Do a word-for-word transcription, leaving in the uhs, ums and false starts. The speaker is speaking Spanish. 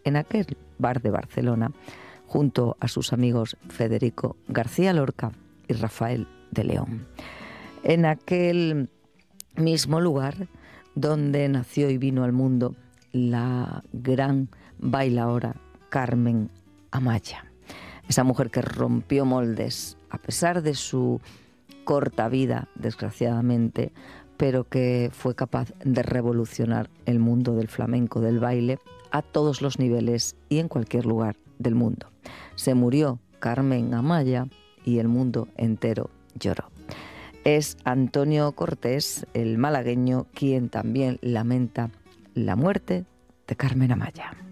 en aquel bar de Barcelona, junto a sus amigos Federico García Lorca y Rafael de León. En aquel mismo lugar donde nació y vino al mundo la gran bailaora Carmen Amaya. Esa mujer que rompió moldes a pesar de su corta vida, desgraciadamente, pero que fue capaz de revolucionar el mundo del flamenco, del baile, a todos los niveles y en cualquier lugar del mundo. Se murió Carmen Amaya y el mundo entero lloró. Es Antonio Cortés, el malagueño, quien también lamenta la muerte de Carmen Amaya.